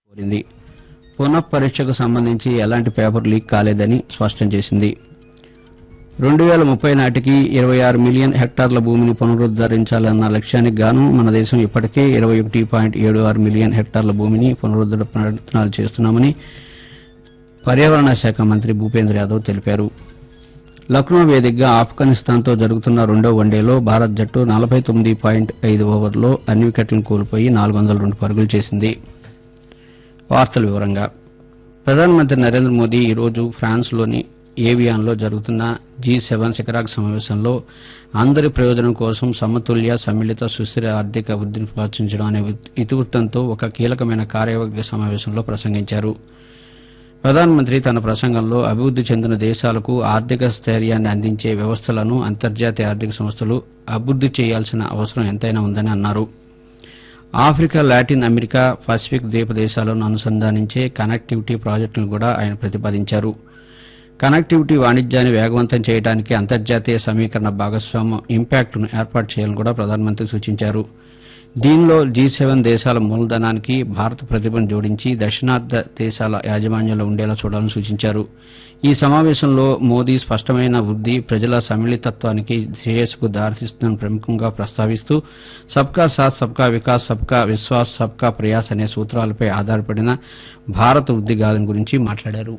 కోరింది. పునఃపరీక్షకు సంబంధించి ఎలాంటి పేపర్ లీక్ కాలేదని స్పష్టం చేసింది. 2030 నాటికి 26 మిలియన్ హెక్టార్ల భూమిని పునరుద్దరించాలన్న లక్ష్యానికి గాను మన దేశం ఇప్పటికే 21.76 మిలియన్ హెక్టార్ల భూమిని పునరుద్ధరణ ప్రయత్నాలు చేస్తున్నామని పర్యావరణ శాఖ మంత్రి భూపేంద్ర యాదవ్ తెలిపారు. లక్నో వేదికగా ఆఫ్ఘనిస్తాన్తో జరుగుతున్న రెండో వన్డేలో భారత్ జట్టు 49.5 ఓవర్లలో అన్ని వికెట్లను కోల్పోయి 402 పరుగులు చేసింది. వార్తల వివరంగా ప్రధానమంత్రి నరేంద్ర మోదీ ఈరోజు ఫ్రాన్స్లోని ఏవియాన్లో జరుగుతున్న G7 శిఖరాగ్ర సమావేశంలో అందరి ప్రయోజనం కోసం సమతుల్య సమ్మిళిత సుస్థిర ఆర్థిక వృద్ధిని ప్రోత్సహించడం అనే ఇతివృత్తంతో ఒక కీలకమైన కార్యవర్గ సమావేశంలో ప్రసంగించారు. ప్రధానమంత్రి తన ప్రసంగంలో అభివృద్ది చెందిన దేశాలకు ఆర్థిక స్థైర్యాన్ని అందించే వ్యవస్థలను అంతర్జాతీయ ఆర్థిక సంస్థలు అభివృద్ది చేయాల్సిన అవసరం ఎంతైనా ఉందని అన్నారు. ఆఫ్రికా, లాటిన్ అమెరికా, పసిఫిక్ ద్వీప దేశాలను అనుసంధానించే కనెక్టివిటీ ప్రాజెక్టులను కూడా ఆయన ప్రతిపాదించారు. కనెక్టివిటీ వాణిజ్యాన్ని వేగవంతం చేయడానికి అంతర్జాతీయ సమీకరణ భాగస్వామ్యం ఇంపాక్ట్ను ఏర్పాటు చేయాలని కూడా ప్రధానమంత్రి సూచించారు. దీనిలో G7 దేశాల మూలధనానికి భారత ప్రతిభను జోడించి దక్షిణార్థ దేశాల యాజమాన్యంలో ఉండేలా చూడాలని సూచించారు. ఈ సమావేశంలో మోదీ స్పష్టమైన వృద్ది ప్రజల సమ్మిళితత్వానికి శ్రేయస్సుకు దారితీస్తుందని ప్రముఖంగా ప్రస్తావిస్తూ సబ్కా సాథ్ సబ్కా వికాస్ సబ్కా విశ్వాస్ సబ్కా ప్రయాస్ అనే సూత్రాలపై ఆధారపడిన భారత వృద్ది గాథ గురించి మాట్లాడారు.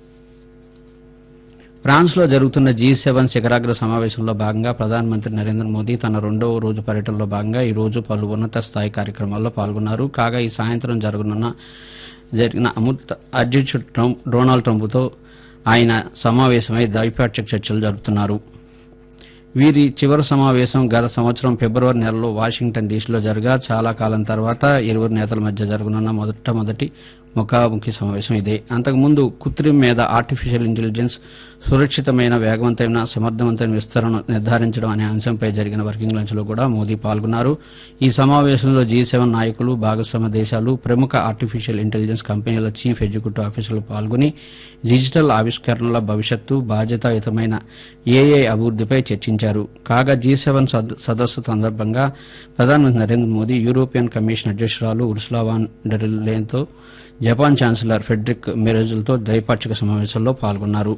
ఫ్రాన్స్లో జరుగుతున్న G7 శిఖరాగ్ర సమావేశంలో భాగంగా ప్రధానమంత్రి నరేంద్ర మోదీ తన రెండవ రోజు పర్యటనలో భాగంగా ఈ రోజు పలు ఉన్నత స్థాయి కార్యక్రమాల్లో పాల్గొన్నారు. కాగా ఈ సాయంత్రం జరిగిన అధ్యక్షుడు డొనాల్డ్ ట్రంప్తో ఆయన సమావేశమై ద్వైపాక్షిక చర్చలు జరుపుతున్నారు. వీరి చివరి సమావేశం గత సంవత్సరం ఫిబ్రవరి నెలలో వాషింగ్టన్ డీసీలో జరగా చాలా కాలం తర్వాత ఇరువురు నేతల మధ్య జరగనున్న మొదటి ముఖాముఖి సమావేశం ఇదే. అంతకుముందు కృత్రిమ మీద ఆర్టిఫిషియల్ ఇంటెలిజెన్స్ సురక్షితమైన, వేగవంతమైన, సమర్థవంతమైన విస్తరణను నిర్ధారించడం అనే అంశంపై జరిగిన వర్కింగ్ లంచ్లో కూడా మోదీ పాల్గొన్నారు. ఈ సమావేశంలో G7 నాయకులు, భాగస్వామ్య దేశాలు, ప్రముఖ ఆర్టిఫిషియల్ ఇంటెలిజెన్స్ కంపెనీల చీఫ్ ఎగ్జిక్యూటివ్ ఆఫీసర్లు పాల్గొని డిజిటల్ ఆవిష్కరణల భవిష్యత్తు, బాధ్యతాయుతమైన AI అభివృద్దిపై చర్చించారు. కాగా G7 సదస్సు సందర్భంగా ప్రధానమంత్రి నరేంద్ర మోదీ యూరోపియన్ కమిషన్ అధ్యక్షురాలు Ursula van der లెయన్తో, Japan chancellor Frederick మెర్జ్లతో ద్వైపాక్షిక సమావేశంలో పాల్గొన్నారు.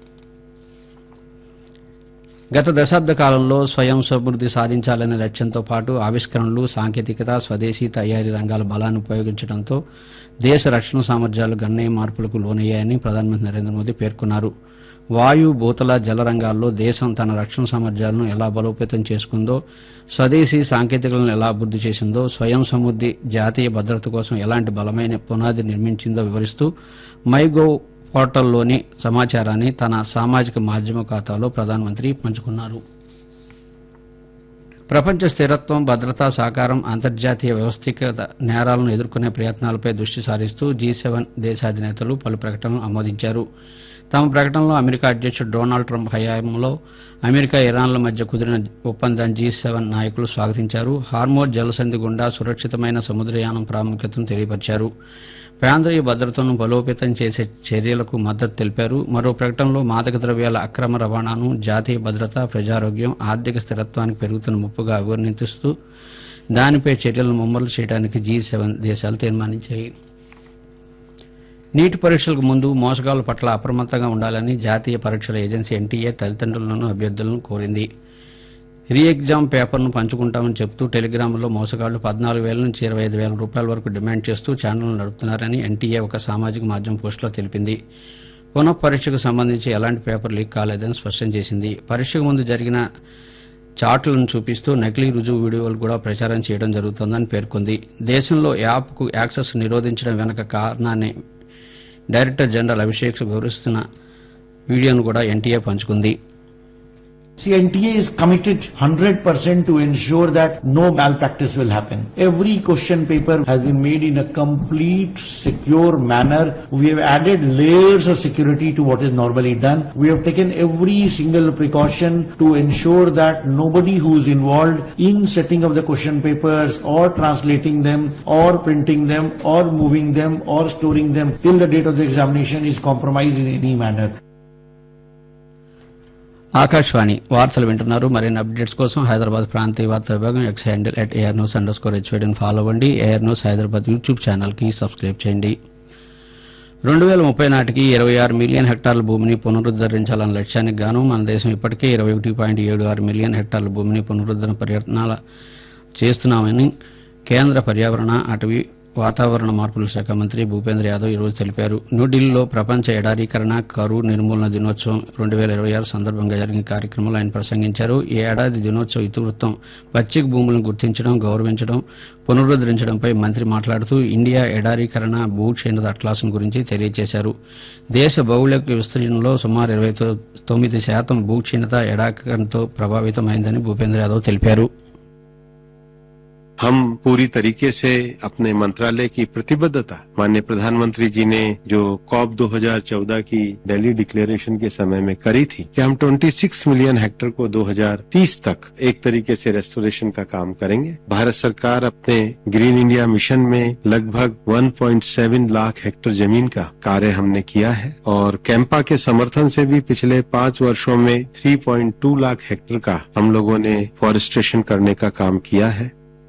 గత దశాబ్ద కాలంలో స్వయం సమృద్ది సాధించాలనే లక్ష్యంతో పాటు ఆవిష్కరణలు, సాంకేతికత, స్వదేశీ తయారీ రంగాల బలాన్ని ఉపయోగించడంతో దేశ రక్షణ సామర్థ్యాలు గణనీయ మార్పులకు లోనయ్యాయని ప్రధానమంత్రి నరేంద్ర మోదీ పేర్కొన్నారు. వాయు, భూతల, జల రంగాల్లో దేశం తన రక్షణ సామర్థ్యాలను ఎలా బలోపేతం చేసుకుందో, స్వదేశీ సాంకేతికలను ఎలా అభివృద్ది చేసిందో, స్వయం సమృద్ది, జాతీయ భద్రత కోసం ఎలాంటి బలమైన పునాది నిర్మించిందో వివరిస్తూ మైగోవ్ పోర్టల్లోని సమాచారాన్ని తన సామాజిక మాధ్యమ ఖాతాలో ప్రధానమంత్రి పంచుకున్నారు. ప్రపంచ స్థిరత్వం, భద్రతా సహకారం, అంతర్జాతీయ వ్యవస్థీకృత నేరాలను ఎదుర్కొనే ప్రయత్నాలపై దృష్టి సారిస్తూ G7 దేశాధినేతలు పలు ప్రకటనలు ఆమోదించారు. తమ ప్రకటనలో అమెరికా అధ్యక్షుడు డొనాల్డ్ ట్రంప్ హయాంలో అమెరికా, ఇరాన్ల మధ్య కుదిరిన ఒప్పందాన్ని G7 నాయకులు స్వాగతించారు. హార్మోజ్ జలసంధి గుండా సురక్షితమైన సముద్రయానం ప్రాముఖ్యతను తెలియపరిచారు. ప్రాంతీయ భద్రతను బలోపేతం చేసే చర్యలకు మద్దతు తెలిపారు. మరో ప్రకటనలో మాదక ద్రవ్యాల అక్రమ రవాణాను జాతీయ భద్రత, ప్రజారోగ్యం, ఆర్థిక స్థిరత్వానికి పెరుగుతున్న ముప్పుగా అభివర్ణిస్తూ దానిపై చర్యలను ముమ్మరం చేయడానికి G7 దేశాలు తీర్మానించాయి. నీట్ పరీక్షలకు ముందు మోసగాళ్ల పట్ల అప్రమత్తంగా ఉండాలని జాతీయ పరీక్షల ఏజెన్సీ NTA తల్లిదండ్రులను, అభ్యర్థులను కోరింది. రీ ఎగ్జామ్ పేపర్ను పంచుకుంటామని చెబుతూ టెలిగ్రామ్లో మోసగాళ్లు 14,000 నుంచి 25,000 రూపాయల వరకు డిమాండ్ చేస్తూ ఛానళ్లు నడుపుతున్నారని NTA ఒక సామాజిక మాధ్యమం పోస్టులో తెలిపింది. పునఃపరీక్షకు సంబంధించి ఎలాంటి పేపర్ లీక్ కాలేదని స్పష్టం చేసింది. పరీక్షకు ముందు జరిగిన చార్టులను చూపిస్తూ నకిలీ రుజువు వీడియోలు కూడా ప్రచారం చేయడం జరుగుతోందని పేర్కొంది. దేశంలో యాప్కు యాక్సెస్ నిరోధించడం వెనుక కారణాన్ని డైరెక్టర్ జనరల్ అభిషేక్ వివరిస్తున్న వీడియోను కూడా NTA పంచుకుంది. See, NTA is committed 100% to ensure that no malpractice will happen. Every question paper has been made in a complete, secure manner. We have added layers of security to what is normally done. We have taken every single precaution to ensure that nobody who is involved in setting up the question papers or translating them or printing them or moving them or storing them till the date of the examination is compromised in any manner. Akashvani వార్తలు వింటున్నారు. మరిన్ని updates కోసం హైదరాబాద్ ప్రాంతీయ వార్తా విభాగం X handle @AirNews_HVDని follow అవ్వండి. AIR News Hyderabad YouTube channel కి subscribe చేయండి. 2030 నాటికి 26 మిలియన్ హెక్టార్ల భూమిని పునరుద్దరించాలన్న లక్ష్యానికి గాను మన దేశం ఇప్పటికే 21.76 మిలియన్ హెక్టార్ల భూమిని పునరుద్దరణ ప్రయత్నాలు చేస్తున్నామని కేంద్ర పర్యావరణ, అటవీ, వాతావరణ మార్పుల శాఖ మంత్రి భూపేంద్ర యాదవ్ ఈరోజు తెలిపారు. న్యూఢిల్లీలో ప్రపంచ ఎడారీకరణ, కరువు నిర్మూలన దినోత్సవం 2026 సందర్భంగా జరిగిన కార్యక్రమంలో ఆయన ప్రసంగించారు. ఈ ఏడాది దినోత్సవ ఇతివృత్తం పచ్చిక భూములను గుర్తించడం, గౌరవించడం, పునరుద్దరించడంపై మంత్రి మాట్లాడుతూ ఇండియా ఎడారీకరణ, భూక్షీణత అట్లాస్ను గురించి తెలియజేశారు. దేశ భౌగోళిక విస్తీర్ణంలో సుమారు 29% భూక్షీణత ఎడారీకరణతో ప్రభావితమైందని భూపేంద్ర యాదవ్ తెలిపారు. हम पूरी तरीके से अपने मंत्रालय की प्रतिबद्धता माननीय प्रधानमंत्री जी ने जो COP 2014 की दिल्ली डिक्लेरेशन के समय में करी थी कि हम 26 मिलियन हेक्टेयर को 2030 तक एक तरीके से रेस्टोरेशन का काम करेंगे. भारत सरकार अपने ग्रीन इंडिया मिशन में लगभग 1.7 लाख हेक्टेयर जमीन का कार्य हमने किया है और कैंपा के समर्थन से भी पिछले 5 वर्षों में 3.2 लाख हेक्टेयर का हम लोगों ने फॉरेस्टेशन करने का काम किया है.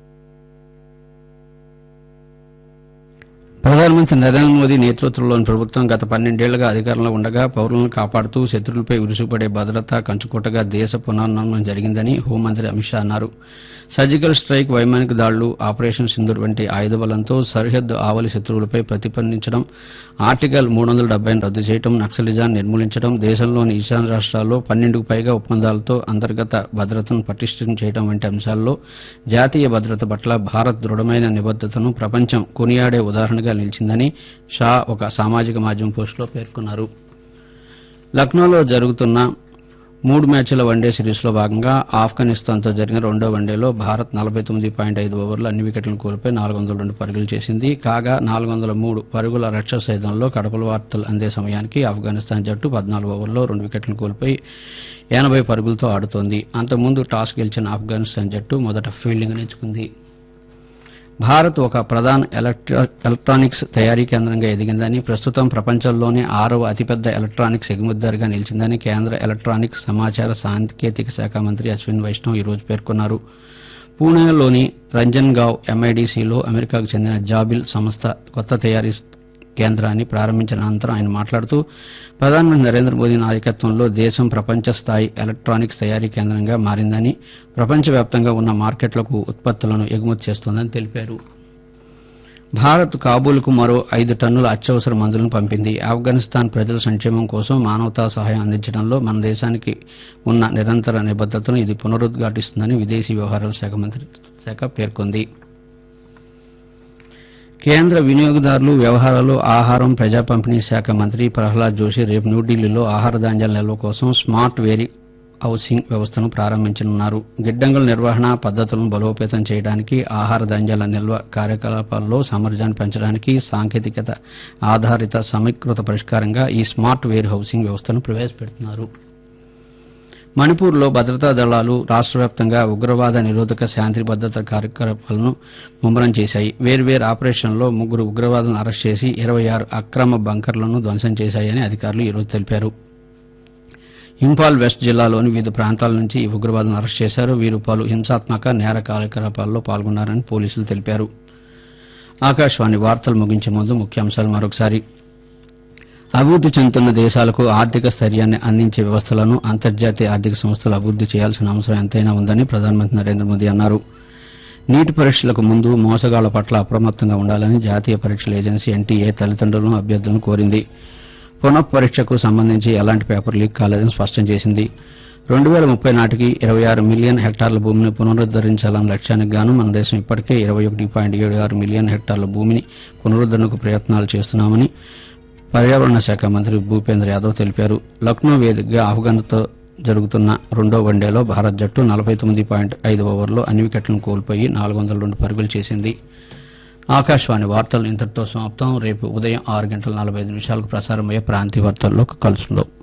ప్రధానమంత్రి నరేంద్ర మోదీ నేతృత్వంలోని ప్రభుత్వం గత 12 ఏళ్లుగా అధికారంలో ఉండగా పౌరులను కాపాడుతూ శత్రువులపై విరుచుపడే భద్రతా కంచుకోటగా దేశ పునర్నిర్మాణం జరిగిందని హోంమంత్రి అమిత్ షా అన్నారు. సర్జికల్ స్ట్రైక్, వైమానిక దాడులు, ఆపరేషన్ సింధూర్ వంటి ఆయుధ బలంతో సరిహద్దు ఆవలి శత్రువులపై ప్రతిస్పందించడం, ఆర్టికల్ 370ని రద్దు చేయడం, నక్సలిజాన్ని నిర్మూలించడం, దేశంలోని ఈశాన్య రాష్ట్రాల్లో 12కు పైగా ఒప్పందాలతో అంతర్గత భద్రతను పటిష్టం చేయడం వంటి అంశాల్లో జాతీయ భద్రత పట్ల భారత్ దృఢమైన నిబద్దతను ప్రపంచం కొనియాడే ఉదాహరణగా నిలిచిందని షా ఒక సామాజిక మాధ్యమం పోస్టులో పేర్కొన్నారు. లక్నోలో జరుగుతున్న 3 మ్యాచ్ల వన్డే సిరీస్లో భాగంగా ఆఫ్ఘనిస్తాన్తో జరిగిన రెండో వన్డేలో భారత్ 49.5 ఓవర్లు అన్ని వికెట్లను కోల్పోయి 402 పరుగులు చేసింది. కాగా 403 పరుగుల లక్ష్యఛేదంలో కడపల వార్తలు అందే సమయానికి ఆఫ్ఘనిస్తాన్ జట్టు 14 ఓవర్లలో 2 వికెట్లను కోల్పోయి 80 పరుగులతో ఆడుతోంది. అంతకుముందు టాస్ గెలిచిన ఆఫ్ఘనిస్తాన్ జట్టు మొదట ఫీల్డింగ్ ఎంచుకుంది. భారత్ ఒక ప్రధాన ఎలక్ట్రానిక్స్ తయారీ కేంద్రంగా ఎదిగిందని, ప్రస్తుతం ప్రపంచంలోనే 6వ అతిపెద్ద ఎలక్ట్రానిక్స్ ఎగుమతిదారుగా నిలిచిందని కేంద్ర ఎలక్ట్రానిక్స్, సమాచార సాంకేతిక శాఖ మంత్రి అశ్విన్ వైష్ణవ్ ఈరోజు పేర్కొన్నారు. పూణేలోని రంజన్గావ్ MIDCలో అమెరికాకు చెందిన జాబిల్ సంస్థ కొత్త తయారీ కేంద్రాన్ని ప్రారంభించిన అనంతరం ఆయన మాట్లాడుతూ ప్రధానమంత్రి నరేంద్ర మోదీ నాయకత్వంలో దేశం ప్రపంచ స్థాయి ఎలక్ట్రానిక్స్ తయారీ కేంద్రంగా మారిందని, ప్రపంచవ్యాప్తంగా ఉన్న మార్కెట్లకు ఉత్పత్తులను ఎగుమతి చేస్తోందని తెలిపారు. భారత్ కాబూల్కు మరో 5 టన్నుల అత్యవసర మందులను పంపింది. ఆఫ్ఘనిస్తాన్ ప్రజల సంక్షేమం కోసం మానవతా సహాయం అందించడంలో మన దేశానికి ఉన్న నిరంతర నిబద్దతను ఇది పునరుద్ఘాటిస్తుందని విదేశీ వ్యవహారాల శాఖ పేర్కొంది. కేంద్ర వినియోగదారులు వ్యవహారాలు, ఆహారం, ప్రజా పంపిణీ శాఖ మంత్రి ప్రహ్లాద్ జోషి రేపు న్యూఢిల్లీలో ఆహార ధాన్యాల నిల్వ కోసం స్మార్ట్ వేరీ హౌసింగ్ వ్యవస్థను ప్రారంభించనున్నారు. గిడ్డంగుల నిర్వహణ పద్దతులను బలోపేతం చేయడానికి, ఆహార ధాన్యాల నిల్వ కార్యకలాపాల్లో సామర్థ్యాన్ని పెంచడానికి సాంకేతికత ఆధారిత సమీకృత పరిష్కారంగా ఈ స్మార్ట్ వేర్ హౌసింగ్ వ్యవస్థను ప్రవేశపెడుతున్నారు. మణిపూర్లో భద్రతా దళాలు రాష్ట్ర వ్యాప్తంగా ఉగ్రవాద నిరోధక శాంతి భద్రత కార్యకలాపాలను ముమ్మరం చేశాయి. వేర్వేరు ఆపరేషన్లో 3 ఉగ్రవాదులను అరెస్ట్ చేసి 26 అక్రమ బంకర్లను ధ్వంసం చేశాయని అధికారులు ఈరోజు తెలిపారు. ఇంఫాల్ వెస్ట్ జిల్లాలోని వివిధ ప్రాంతాల నుంచి ఈ ఉగ్రవాదులను అరెస్ట్ చేశారు. వీరు పలు హింసాత్మక నేర కార్యకలాపాల్లో పాల్గొన్నారని పోలీసులు తెలిపారు. ఆకాశవాణి వార్తలు ముగించే ముందు ముఖ్యాంశాలు మరొకసారి. అభివృద్ది చెందుతున్న దేశాలకు ఆర్థిక స్థైర్యాన్ని అందించే వ్యవస్థలను అంతర్జాతీయ ఆర్థిక సంస్థలు అభివృద్ది చేయాల్సిన అవసరం ఎంతైనా ఉందని ప్రధానమంత్రి నరేంద్ర మోదీ అన్నారు. నీట్ పరీక్షలకు ముందు మోసగాళ్ల పట్ల అప్రమత్తంగా ఉండాలని జాతీయ పరీక్షల ఏజెన్సీ NTA తల్లిదండ్రులను, అభ్యర్థులను కోరింది. పునఃపరీక్షకు సంబంధించి ఎలాంటి పేపర్ లీక్ కాలేదని స్పష్టం చేసింది. 2030 నాటికి 26 మిలియన్ హెక్టార్ల భూమిని పునరుద్దరించాలన్న లక్ష్యానికి గాను మన దేశం ఇప్పటికే 21.76 మిలియన్ హెక్టార్ల భూమిని పునరుద్దరణకు ప్రయత్నాలు చేస్తున్నామని పర్యావరణ శాఖ మంత్రి భూపేంద్ర యాదవ్ తెలిపారు. లక్నో వేదికగా ఆఫ్ఘన్తో జరుగుతున్న రెండో వన్డేలో భారత్ జట్టు 49.5 ఓవర్లో అన్ని వికెట్లను కోల్పోయి 402 పరుగులు చేసింది. ఆకాశవాణి వార్తలు ఇంతటితో సమాప్తం. రేపు ఉదయం 6:45 ప్రసారమయ్యే ప్రాంతీయ వార్తల్లో కలుసుకుందాం.